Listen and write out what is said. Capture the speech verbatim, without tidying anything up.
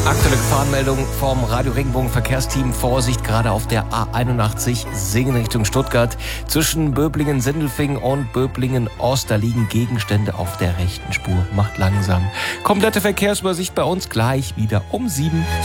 Aktuelle Gefahrenmeldung vom Radio Regenbogen Verkehrsteam. Vorsicht, gerade auf der A einundachtzig Singen Richtung Stuttgart. Zwischen Böblingen-Sindelfingen und Böblingen-Ost, da liegen Gegenstände auf der rechten Spur. Macht langsam. Komplette Verkehrsübersicht bei uns gleich wieder um sieben.